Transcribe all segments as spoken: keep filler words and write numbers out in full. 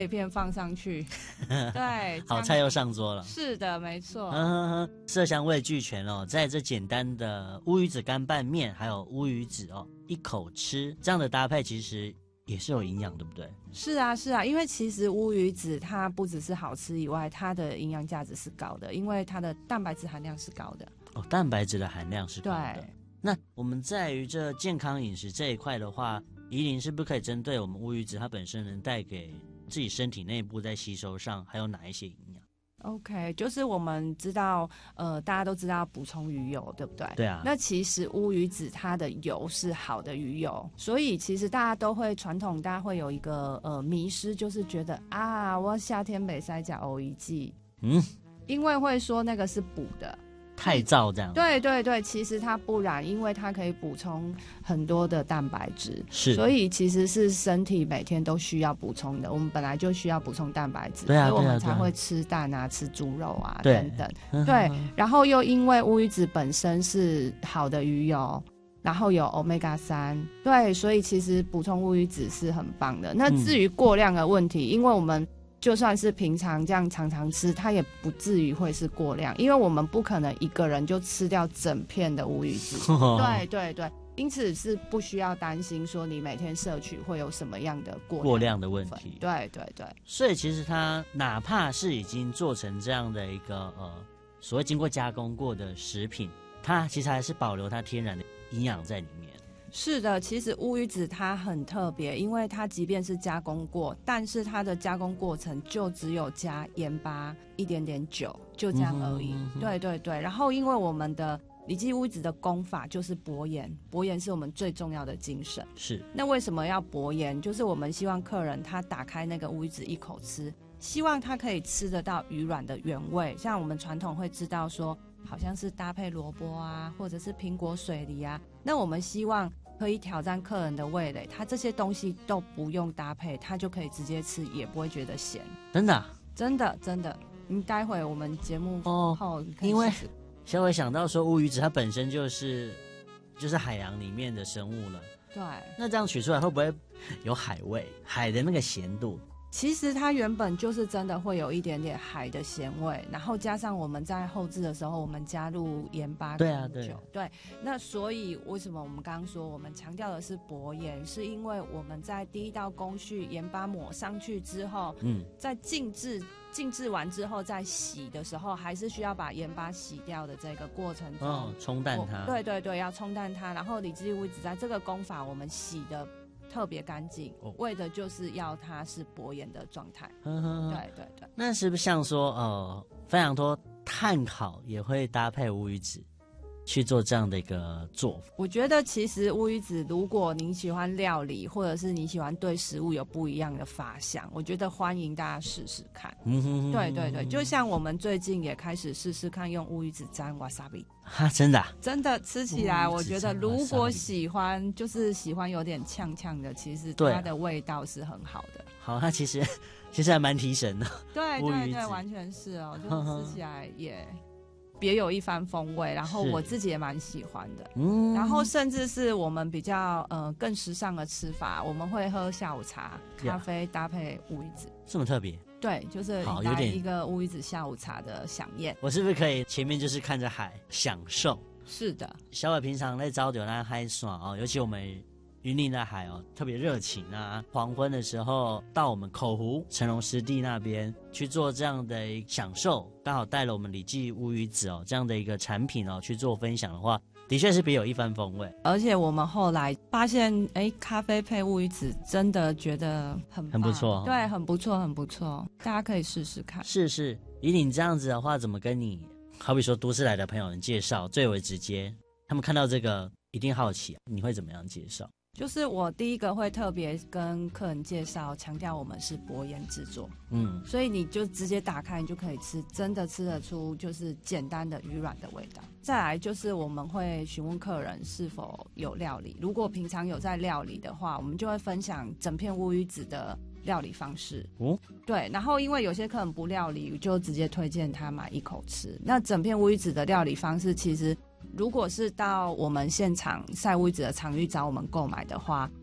一片放上去，对， 好菜又上桌了。 是的，没错。 嗯哼哼，色香味俱全哦，在这简单的乌鱼子干拌面，还有乌鱼子哦，一口吃这样的搭配，其实也是有营养，对不对？ 是啊，是啊，因为其实乌鱼子它不只是好吃以外，它的营养价值是高的，因为它的蛋白质含量是高的。 哦，蛋白质的含量是高的。 对。 那我们在于这健康饮食这一块的话，宜玲是不是可以针对我们乌鱼子它本身能带给自己身体内部在吸收上，还有哪一些营养？ OK， 就是我们知道，呃，大家都知道补充鱼油，对不对？ 对啊。 那其实乌鱼子它的油是好的鱼油，所以其实大家都会传统，大家会有一个呃迷失，就是觉得啊，我夏天没塞加欧一剂， 嗯， 因为会说那个是补的。 太燥这样。 对对对，其实它不然，因为它可以补充很多的蛋白质， 是， 所以其实是身体每天都需要补充的。我们本来就需要补充蛋白质， 对啊， 所以我们才会吃蛋啊、吃猪肉啊对等等。对，然后又因为乌鱼子本身是好的鱼油，然后有 欧米伽三， 对，所以其实补充乌鱼子是很棒的。那至于过量的问题，嗯、因为我们就算是平常这样常常吃，它也不至于会是过量，因为我们不可能一个人就吃掉整片的乌鱼子。对对对，因此是不需要担心说你每天摄取会有什么样的过量过量的问题。 对对对， 所以其实它哪怕是已经做成这样的一个呃所谓经过加工过的食品，它其实还是保留它天然的营养在里面。 是的，其实乌鱼子它很特别，因为它即便是加工过，但是它的加工过程就只有加盐巴一点点酒，就这样而已。嗯嗯、对对对，然后因为我们的李记乌鱼子的工法就是薄盐，薄盐是我们最重要的精神。 是。那为什么要薄盐？就是我们希望客人他打开那个乌鱼子一口吃，希望他可以吃得到鱼软的原味。像我们传统会知道说，好像是搭配萝卜啊，或者是苹果水梨啊，那我们希望可以挑战客人的味蕾，他这些东西都不用搭配，他就可以直接吃，也不会觉得咸。 真的、啊？ 真的真的。你待会我们节目后可以试试， 因为小伟想到说乌鱼子它本身就是就是海洋里面的生物了， 对， 那这样取出来会不会有海味，海的那个咸度？ 其实它原本就是真的会有一点点海的咸味，然后加上我们在后制的时候，我们加入盐巴跟酒，对啊，对，对。那所以为什么我们刚刚说我们强调的是薄盐，是因为我们在第一道工序盐巴抹上去之后，嗯，在静置静置完之后再洗的时候，还是需要把盐巴洗掉的这个过程中， 哦，冲淡它， 对对对，要冲淡它。然后李记乌鱼子在这个工法，我们洗的特别干净，哦，为的就是要它是薄盐的状态。呵呵呵，对对对。 那是不是像说呃，非常多炭烤也会搭配乌鱼子去做这样的一个做法？ 我觉得其实乌鱼子，如果您喜欢料理，或者是你喜欢对食物有不一样的发想，我觉得欢迎大家试试看。嗯哼哼，对对对，就像我们最近也开始试试看用乌鱼子沾 wasabi。 哈，真的、啊？ 真的吃起来，我觉得如果喜欢，就是喜欢有点呛呛的，其实它的味道是很好的。 好，它其实其实还蛮提神的。 对对对，完全是哦，就是吃起来也别有一番风味，然后我自己也蛮喜欢的。嗯，然后甚至是我们比较呃更时尚的吃法，我们会喝下午茶、咖啡搭配乌鱼子， 这么特别。 对，就是来一个乌鱼子下午茶的飨宴。 我是不是可以前面就是看着海享受？ 是的， 小伟平常在招酒那嗨爽哦，尤其我们云林的海哦，特别热情啊。黄昏的时候到我们口湖成龙湿地那边去做这样的享受，刚好带了我们李记乌鱼子哦这样的一个产品哦去做分享的话，的确是别有一番风味。 而且我们后来发现，哎，咖啡配乌鱼子真的觉得很棒， 很不错， 对，很不错，很不错，大家可以试试看。 是是，以你这样子的话，怎么跟你好比说都市来的朋友们介绍最为直接？他们看到这个一定好奇，你会怎么样介绍？ 就是我第一个会特别跟客人介绍，强调我们是薄盐制作，嗯，所以你就直接打开，你就可以吃，真的吃得出就是简单的鱼软的味道。再来就是我们会询问客人是否有料理，如果平常有在料理的话，我们就会分享整片乌鱼子的料理方式。哦，对，然后因为有些客人不料理，就直接推荐他买一口吃。那整片乌鱼子的料理方式，其实如果是到我们现场晒乌鱼子的场域找我们购买的话，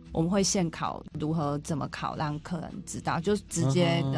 我们会现烤如何怎么烤，让客人知道，就直接